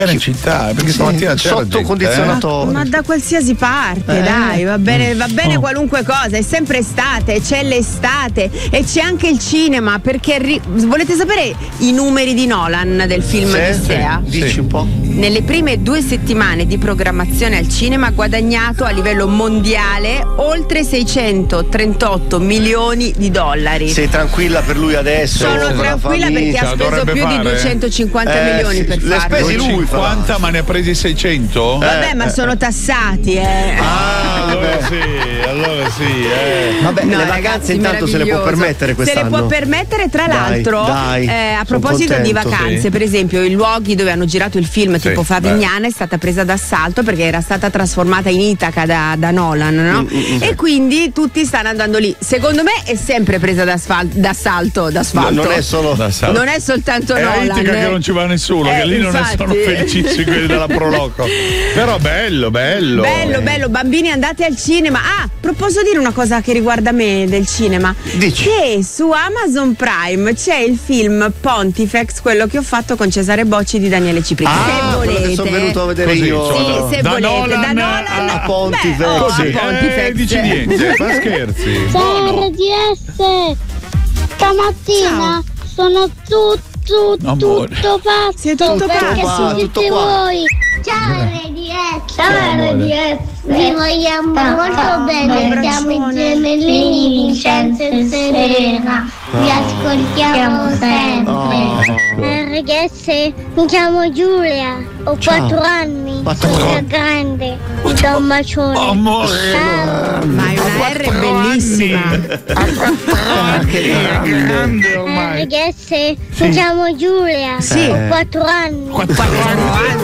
in città, perché stamattina c'era sotto gente, condizionatore. Ma da qualsiasi parte, dai, va bene qualunque cosa, è sempre estate, c'è l'estate e c'è anche il cinema, perché volete sapere i numeri di Nolan del film Odissea? Dici un po'. Nelle prime 2 settimane di programmazione al cinema ha guadagnato a livello mondiale oltre 638 milioni di dollari. Sei tranquilla per lui adesso? Sono tranquilla perché ha speso più di 250 milioni per le farlo. spesi lui. 50, ma ne ha presi 600? Vabbè, ma sono tassati, allora sì. Vabbè, No, le ragazzi, vacanze intanto se le può permettere quest'anno. Se le può permettere, tra l'altro, a proposito di vacanze, per esempio, i luoghi dove hanno girato il film, tipo Favignana, è stata presa d'assalto perché era stata trasformata in Itaca da Nolan, no? E quindi tutti stanno andando lì. Secondo me è sempre presa d'assalto. Non è solo d'assalto. Non è soltanto è Nolan. È Itica che non ci va nessuno, che lì non sono felicissimi quelli della Proloco. Però bello. Bambini, andate al cinema. Posso dire una cosa che riguarda me del cinema? Dici. Che su Amazon Prime c'è il film Pontifex, quello che ho fatto con Cesare Bocci di Daniele Ciprini. Se volete. Che sono venuto a vedere io. Sì, se volete. Da Nolan a Pontifex. Dici niente, fa scherzi. Ciao RDS, stamattina sono tutto pazzo. Sei tutto perché pazzo. siete voi. Ciao RDS. Ciao RDS. Vi vogliamo molto bene. Siamo i gemellini Vincenzo e Serena. Vi ascoltiamo sempre. RDS, mi chiamo Giulia. Ho 4 anni. Sono grande. Vi do un bacione. Ciao. Ma è una R bellissima. Che grande ormai. RDS, mi chiamo Giulia. Sì. Ho 4 anni. 4 anni.